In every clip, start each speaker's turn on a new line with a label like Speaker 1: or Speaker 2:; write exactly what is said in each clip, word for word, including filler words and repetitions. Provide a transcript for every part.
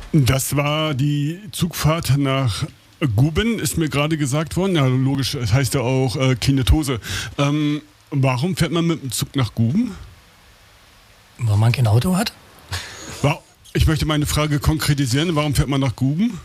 Speaker 1: Das war die Zugfahrt nach Guben, ist mir gerade gesagt worden. Ja, logisch, es heißt ja auch äh, Kinetose. Ähm, warum fährt man mit dem Zug nach Guben?
Speaker 2: Weil man kein Auto hat?
Speaker 1: Wow. Ich möchte meine Frage konkretisieren. Warum fährt man nach Guben?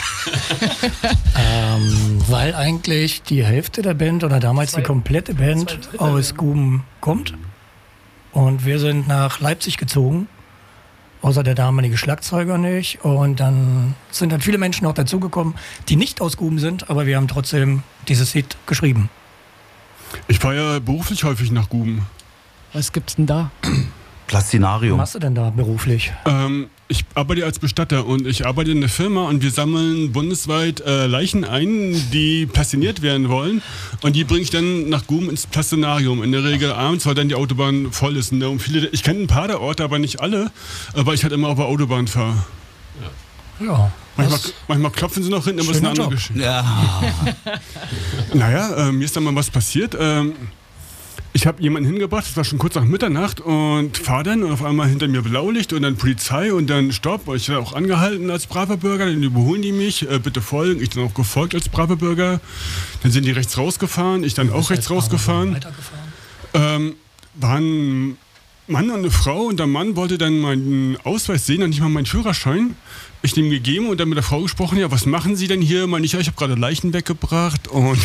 Speaker 2: ähm, weil eigentlich die Hälfte der Band oder damals zwei, die komplette Band aus Guben kommt. Und wir sind nach Leipzig gezogen. Außer der damalige Schlagzeuger nicht. Und dann sind dann viele Menschen auch dazugekommen, die nicht aus Guben sind, aber wir haben trotzdem dieses Lied geschrieben.
Speaker 1: Ich fahre ja beruflich häufig nach Guben.
Speaker 3: Was gibt's denn da?
Speaker 4: Plastinarium.
Speaker 2: Was machst du denn da beruflich?
Speaker 1: Ähm, ich arbeite als Bestatter und ich arbeite in einer Firma und wir sammeln bundesweit äh, Leichen ein, die plastiniert werden wollen. Und die bringe ich dann nach Guben ins Plastinarium. In der Regel abends, weil dann die Autobahn voll ist. Ne? Und viele, ich kenne ein paar der Orte, aber nicht alle, weil ich halt immer auf der Autobahn fahre.
Speaker 2: Ja. ja
Speaker 1: manchmal, manchmal klopfen sie noch hinten, aber es ist eine andere Geschichte.
Speaker 4: Ja.
Speaker 1: Naja, äh, mir ist dann mal was passiert. Ähm, Ich habe jemanden hingebracht, das war schon kurz nach Mitternacht und fahre dann und auf einmal hinter mir Blaulicht und dann Polizei und dann Stopp. Ich war auch angehalten als braver Bürger, dann überholen die mich, äh, bitte folgen. Ich dann auch gefolgt als braver Bürger. Dann sind die rechts rausgefahren, ich dann auch rechts rausgefahren. Ähm, waren ein Mann und eine Frau und der Mann wollte dann meinen Ausweis sehen und nicht mal meinen Führerschein. Ich dem gegeben und dann mit der Frau gesprochen, ja, was machen Sie denn hier? Meine ich, ja, ich habe gerade Leichen weggebracht und...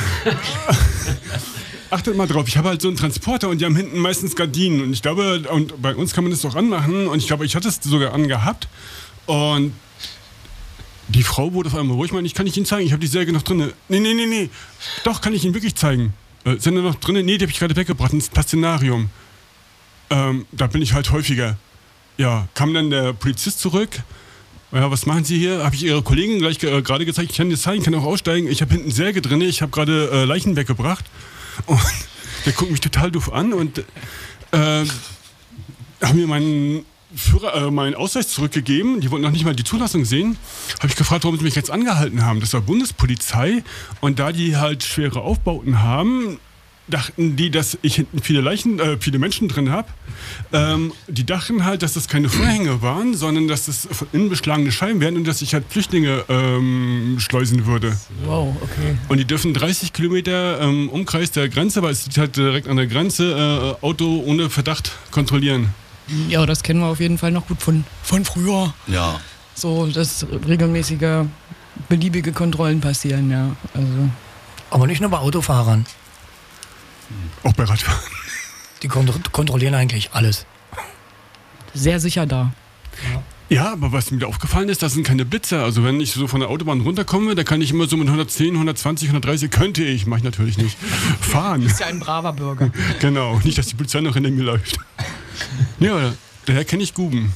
Speaker 1: Achtet mal drauf, ich habe halt so einen Transporter und die haben hinten meistens Gardinen und ich glaube, und bei uns kann man das doch anmachen und ich glaube, ich hatte es sogar angehabt und die Frau wurde auf einmal ruhig, ich meine, ich kann ich Ihnen zeigen, ich habe die Säge noch drin. Nee, nee, nee, nee, doch, kann ich Ihnen wirklich zeigen. Äh, sind da noch drin? Nee, die habe ich gerade weggebracht ins Plastinarium. Ähm, da bin ich halt häufiger. Ja, kam dann der Polizist zurück. Ja, was machen Sie hier? Habe ich Ihre Kollegin gleich äh, gerade gezeigt, ich kann das zeigen, kann auch aussteigen. Ich habe hinten Säge drin, ich habe gerade äh, Leichen weggebracht. Und der guckt mich total doof an und äh, haben mir meinen, Führer, äh, meinen Ausweis zurückgegeben. Die wollten noch nicht mal die Zulassung sehen. Habe ich gefragt, warum sie mich jetzt angehalten haben. Das war Bundespolizei. Und da die halt schwere Aufbauten haben, dachten die, dass ich hinten viele Leichen, äh, viele Menschen drin habe. Ähm, die dachten halt, dass das keine Vorhänge waren, sondern dass das von innen beschlagene Scheiben wären und dass ich halt Flüchtlinge ähm, schleusen würde.
Speaker 2: Wow, okay.
Speaker 1: Und die dürfen dreißig Kilometer im ähm, Umkreis der Grenze, weil es ist halt direkt an der Grenze, äh, Auto ohne Verdacht kontrollieren.
Speaker 3: Ja, das kennen wir auf jeden Fall noch gut von, von früher.
Speaker 4: Ja.
Speaker 3: So, dass regelmäßige, beliebige Kontrollen passieren, ja. Also.
Speaker 2: Aber nicht nur bei Autofahrern.
Speaker 1: Auch bei Radfahren.
Speaker 2: Die kont- kontrollieren eigentlich alles.
Speaker 3: Sehr sicher da.
Speaker 1: Ja. ja, aber was mir aufgefallen ist, das sind keine Blitzer. Also wenn ich so von der Autobahn runterkomme, da kann ich immer so mit hundertzehn, hundertzwanzig, hundertdreißig, könnte ich, mache ich natürlich nicht, fahren.
Speaker 3: Du bist ja ein braver Bürger.
Speaker 1: Genau, nicht, dass die Polizei noch hinter mir läuft. Ja, daher kenne ich Guben.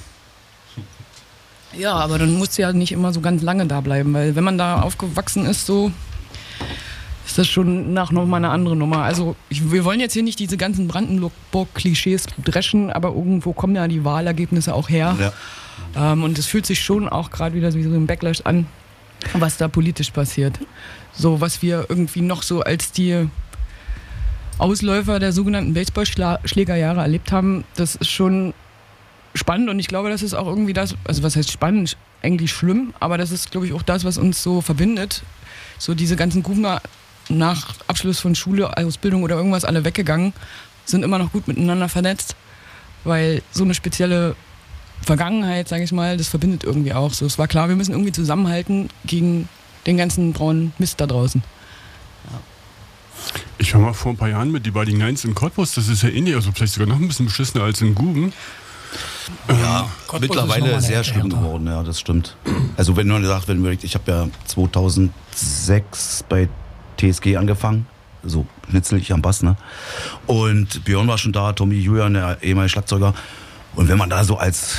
Speaker 3: Ja, aber dann musst du ja nicht immer so ganz lange da bleiben, weil wenn man da aufgewachsen ist, so... ist das schon nach nochmal eine andere Nummer. Also ich, wir wollen jetzt hier nicht diese ganzen Brandenburg-Klischees dreschen, aber irgendwo kommen ja die Wahlergebnisse auch her. Ja. Ähm, und es fühlt sich schon auch gerade wieder wie so ein Backlash an, was da politisch passiert. So was wir irgendwie noch so als die Ausläufer der sogenannten Baseballschlägerjahre erlebt haben, das ist schon spannend und ich glaube, das ist auch irgendwie das, also was heißt spannend, eigentlich schlimm, aber das ist, glaube ich, auch das, was uns so verbindet. So diese ganzen Gubener nach Abschluss von Schule, Ausbildung oder irgendwas alle weggegangen, sind immer noch gut miteinander vernetzt, weil so eine spezielle Vergangenheit, sage ich mal, das verbindet irgendwie auch. So, es war klar, wir müssen irgendwie zusammenhalten gegen den ganzen braunen Mist da draußen.
Speaker 1: Ja. Ich war mal vor ein paar Jahren mit die Biting Nines in Cottbus, das ist ja ähnlich, also vielleicht sogar noch ein bisschen beschissener als in Guben.
Speaker 4: Ja, ähm, mittlerweile sehr schlimm geworden, ja, das stimmt. Also wenn man sagt, wenn ich habe ja zweitausendsechs bei T S G angefangen, so Schnitzel, ich am Bass, ne? Und Björn war schon da, Tommy Julian, der ehemalige Schlagzeuger. Und wenn man da so als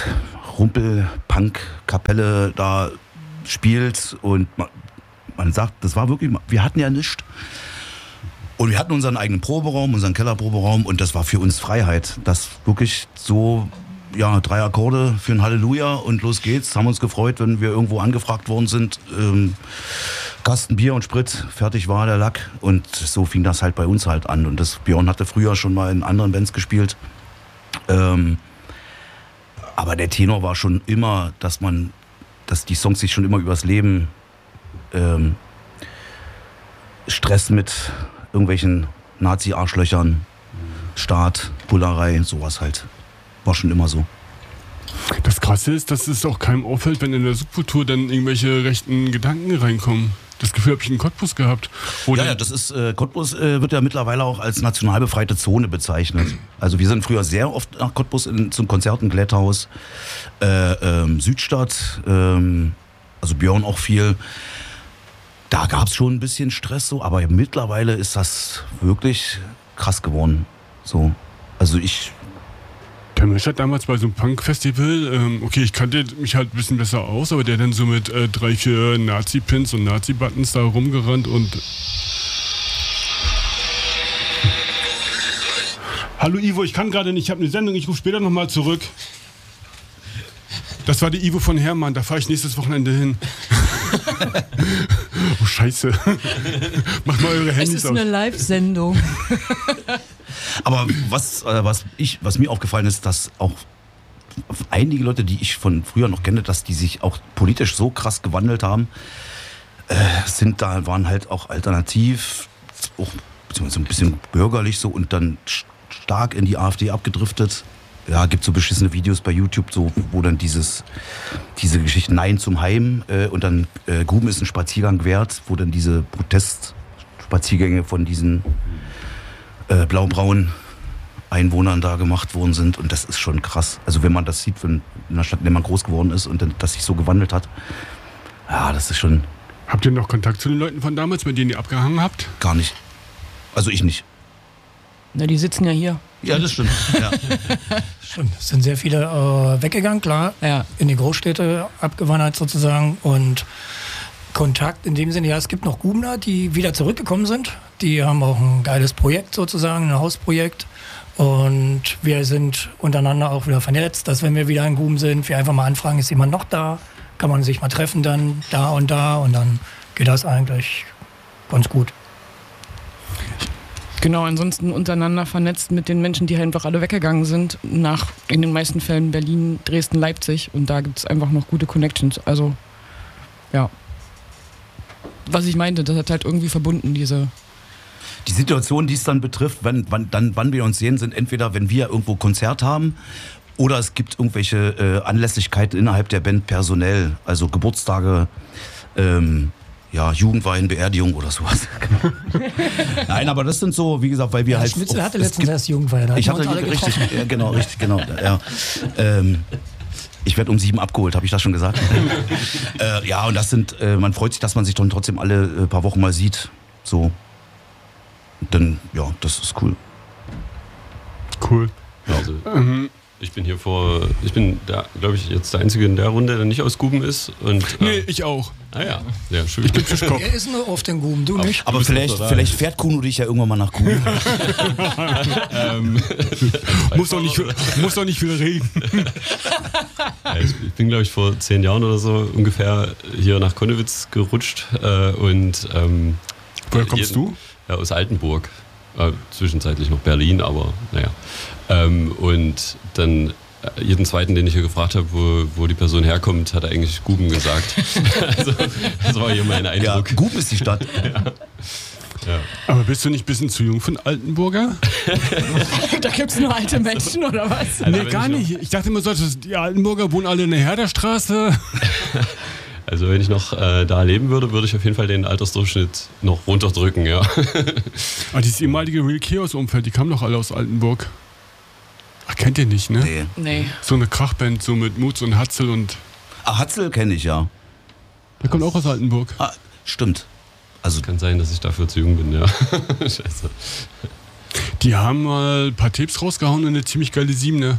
Speaker 4: Rumpel-Punk-Kapelle da spielt und man, man sagt, das war wirklich, wir hatten ja nichts. Und wir hatten unseren eigenen Proberaum, unseren Kellerproberaum und das war für uns Freiheit. Das wirklich so, ja, drei Akkorde für ein Halleluja und los geht's. Haben uns gefreut, wenn wir irgendwo angefragt worden sind. Ähm, Kasten Bier und Sprit, fertig war der Lack. Und so fing das halt bei uns halt an. Und das Björn hatte früher schon mal in anderen Bands gespielt. Ähm, aber der Tenor war schon immer, dass man dass die Songs sich schon immer übers Leben, ähm, Stress mit irgendwelchen Nazi-Arschlöchern, Staat, Bullerei, sowas halt. War schon immer so.
Speaker 1: Das Krasse ist, dass es auch keinem auffällt, wenn in der Subkultur dann irgendwelche rechten Gedanken reinkommen. Das Gefühl habe ich in Cottbus gehabt.
Speaker 4: Ja, ja, das ist, äh, Cottbus äh, wird ja mittlerweile auch als national befreite Zone bezeichnet. Also wir sind früher sehr oft nach Cottbus in, zum Konzerten, Glätthaus, äh, ähm, Südstadt, ähm, also Björn auch viel. Da gab es schon ein bisschen Stress so, aber mittlerweile ist das wirklich krass geworden. So, also ich...
Speaker 1: Der Mensch hat damals bei so einem Punk-Festival, ähm, okay, ich kannte mich halt ein bisschen besser aus, aber der dann so mit äh, drei, vier Nazi-Pins und Nazi-Buttons da rumgerannt und... Hallo Ivo, ich kann gerade nicht, ich habe eine Sendung, ich rufe später nochmal zurück. Das war die Ivo von Hermann, da fahre ich nächstes Wochenende hin. Oh, scheiße. Macht mal eure Handys aus.
Speaker 3: Es ist eine Live-Sendung.
Speaker 4: Aber was, äh, was, ich, was mir aufgefallen ist, dass auch einige Leute, die ich von früher noch kenne, dass die sich auch politisch so krass gewandelt haben, äh, sind da, waren halt auch alternativ, auch beziehungsweise ein bisschen bürgerlich so und dann stark in die AfD abgedriftet. Ja, gibt so beschissene Videos bei YouTube, so, wo dann dieses, diese Geschichte Nein zum Heim äh, und dann äh, Guben ist ein Spaziergang wert, wo dann diese Protestspaziergänge von diesen äh, blau-braunen Einwohnern da gemacht worden sind und das ist schon krass. Also wenn man das sieht, wenn in einer Stadt, in der man groß geworden ist und dann, das sich so gewandelt hat, ja, das ist schon...
Speaker 1: Habt ihr noch Kontakt zu den Leuten von damals, mit denen ihr abgehangen habt?
Speaker 4: Gar nicht. Also ich nicht.
Speaker 3: Na, die sitzen ja hier.
Speaker 4: Ja, das stimmt. Ja.
Speaker 2: Stimmt, es sind sehr viele äh, weggegangen, klar,
Speaker 3: Ja.
Speaker 2: in die Großstädte abgewandert sozusagen und Kontakt in dem Sinne, ja, es gibt noch Gubner, die wieder zurückgekommen sind. Die haben auch ein geiles Projekt sozusagen, ein Hausprojekt und wir sind untereinander auch wieder vernetzt, dass wenn wir wieder in Guben sind, wir einfach mal anfragen, ist jemand noch da? Kann man sich mal treffen dann da und da und dann geht das eigentlich ganz gut.
Speaker 3: Genau, ansonsten untereinander vernetzt mit den Menschen, die halt einfach alle weggegangen sind, nach in den meisten Fällen Berlin, Dresden, Leipzig und da gibt es einfach noch gute Connections. Also, ja. Was ich meinte, das hat halt irgendwie verbunden, diese...
Speaker 4: Die Situation, die es dann betrifft, wenn, wann, dann, wann wir uns sehen, sind entweder, wenn wir irgendwo Konzert haben oder es gibt irgendwelche äh, Anlässlichkeiten innerhalb der Band personell, also Geburtstage, ähm, ja, Jugendweihen, Beerdigung oder sowas. Nein, aber das sind so, wie gesagt, weil wir
Speaker 2: Ja,
Speaker 4: halt...
Speaker 2: Schmitzel
Speaker 4: oft-
Speaker 2: hatte
Speaker 4: es
Speaker 2: letztens
Speaker 4: gibt-
Speaker 2: erst Jugendweihe, da
Speaker 4: Ich
Speaker 2: hatten wir
Speaker 4: hatte
Speaker 2: uns alle
Speaker 4: richtig,
Speaker 2: getroffen.
Speaker 4: ja, genau, richtig, genau. Ja. Ähm, ich werde um sieben abgeholt, habe ich das schon gesagt? äh, ja, und das sind, äh, man freut sich, dass man sich dann trotzdem alle äh, paar Wochen mal sieht. So. Dann, ja, das ist cool.
Speaker 1: Cool.
Speaker 5: Also,
Speaker 1: Ähm,
Speaker 5: ich bin hier vor, ich bin da, glaube ich, jetzt der Einzige in der Runde, der nicht aus Guben ist. Und, äh,
Speaker 1: nee, ich auch.
Speaker 5: Ah ja, sehr schön.
Speaker 1: Ich bin Fischkopf.
Speaker 2: Er ist nur auf den Guben, du nicht.
Speaker 4: Aber
Speaker 5: bist
Speaker 4: vielleicht,
Speaker 5: doch da.
Speaker 4: vielleicht fährt Kuno dich ja irgendwann mal nach Kuno.
Speaker 5: ähm,
Speaker 1: Muss doch nicht, muss doch nicht viel reden.
Speaker 5: Ja, ich ich bin, glaube ich, vor zehn Jahren oder so ungefähr hier nach Konnewitz gerutscht. Äh, und ähm,
Speaker 1: Woher kommst
Speaker 5: jeden-
Speaker 1: du?
Speaker 5: Ja, aus Altenburg. Äh, zwischenzeitlich noch Berlin, aber naja. Ähm, und dann äh, jeden zweiten, den ich hier gefragt habe, wo, wo die Person herkommt, hat er eigentlich Guben gesagt. Also, das war hier mein
Speaker 4: Ja,
Speaker 5: Eindruck.
Speaker 4: Guben ist die Stadt.
Speaker 5: Ja.
Speaker 1: Aber bist du nicht ein bisschen zu jung für einen Altenburger?
Speaker 3: Da gibt es nur alte Menschen oder was?
Speaker 5: Also,
Speaker 1: nee,
Speaker 5: wenn
Speaker 1: gar
Speaker 5: ich noch-
Speaker 1: nicht. Ich dachte immer so, dass die Altenburger wohnen alle in der Herderstraße.
Speaker 5: Also wenn ich noch äh, da leben würde, würde ich auf jeden Fall den Altersdurchschnitt noch runterdrücken, ja.
Speaker 1: Aber dieses ehemalige Real Chaos-Umfeld, die kamen doch alle aus Altenburg. Ach, kennt ihr nicht, ne?
Speaker 4: Nee.
Speaker 3: Nee.
Speaker 1: So eine Krachband, so mit Mutz und Hatzel und...
Speaker 4: Ah, Hatzel kenne ich ja.
Speaker 1: Der kommt auch aus Altenburg.
Speaker 4: Ah, stimmt. Also,
Speaker 5: Kann sein, dass ich dafür zu jung bin, ja. Scheiße.
Speaker 1: Die haben mal ein paar Tapes rausgehauen und eine ziemlich geile Siebene.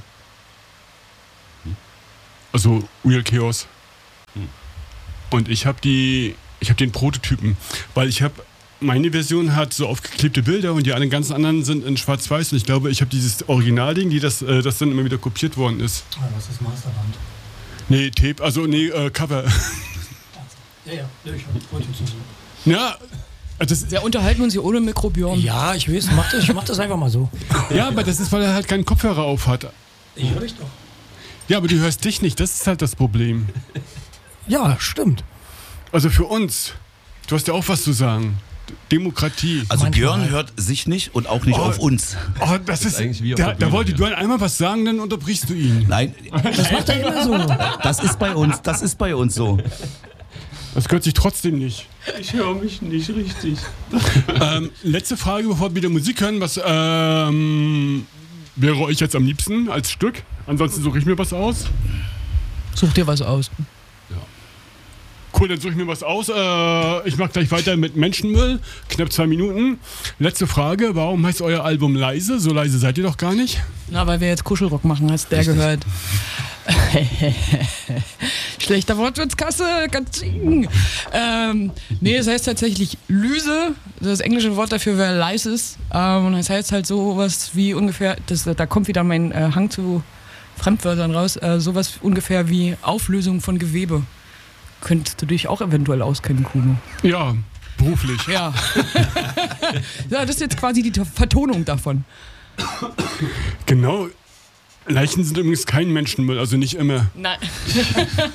Speaker 1: Also Real Chaos.
Speaker 5: Hm.
Speaker 1: Und ich habe die, ich habe den Prototypen, weil ich habe, meine Version hat so aufgeklebte Bilder und die anderen ganzen anderen sind in Schwarz-Weiß und ich glaube, ich habe dieses Originalding, die das, äh, das dann immer wieder kopiert worden ist.
Speaker 2: Ah, was ist Masterband?
Speaker 1: Nee, Tape, also nee, äh, Cover.
Speaker 2: Ja, ja, ich wollte zu so.
Speaker 1: Ja, das,
Speaker 3: Wir unterhalten uns hier ohne Mikrobiom.
Speaker 2: Ja, ich weiß, mach das, ich mach das einfach mal so.
Speaker 1: ja, aber das ist, weil er halt keinen Kopfhörer auf hat.
Speaker 2: Ich höre dich doch.
Speaker 1: Ja, aber du hörst dich nicht, das ist halt das Problem.
Speaker 2: Ja, stimmt.
Speaker 1: Also für uns, du hast ja auch was zu sagen. Demokratie.
Speaker 4: Also
Speaker 2: Manchmal.
Speaker 4: Björn hört sich nicht und auch nicht
Speaker 1: Oh.
Speaker 4: auf uns.
Speaker 1: Oh, das,
Speaker 5: ist
Speaker 1: ist,
Speaker 5: eigentlich wie auf
Speaker 1: da,
Speaker 5: der
Speaker 1: da
Speaker 5: Bühne,
Speaker 1: wollte
Speaker 5: ja.
Speaker 1: Björn einmal was sagen, dann unterbrichst du ihn.
Speaker 4: Nein,
Speaker 2: Das macht er immer so.
Speaker 4: das ist bei uns, das ist bei uns so.
Speaker 1: Das gehört sich trotzdem nicht.
Speaker 5: Ich höre mich nicht richtig.
Speaker 1: ähm, letzte Frage, bevor wir wieder Musik hören. Was ähm, wäre euch jetzt am liebsten als Stück? Ansonsten suche ich mir was aus.
Speaker 3: Such dir was aus.
Speaker 1: Cool, dann suche ich mir was aus. Äh, ich mache gleich weiter mit Menschenmüll. Knapp zwei Minuten. Letzte Frage, warum heißt euer Album Leise? So leise seid ihr doch gar nicht.
Speaker 3: Na, weil wir jetzt Kuschelrock machen, hast der gehört. Schlechter Wortwitzkasse, Katzing. Ähm, nee, es heißt tatsächlich Lyse. Das englische Wort dafür wäre Lysis. Ähm, und das heißt halt sowas wie ungefähr, das, da kommt wieder mein äh, Hang zu Fremdwörtern raus, äh, sowas ungefähr wie Auflösung von Gewebe. Könntest du dich auch eventuell auskennen, Kuno?
Speaker 1: Ja, beruflich.
Speaker 3: Ja. Ja, das ist jetzt quasi die Vertonung davon.
Speaker 1: Genau. Leichen sind übrigens kein Menschenmüll, also nicht immer.
Speaker 3: Nein.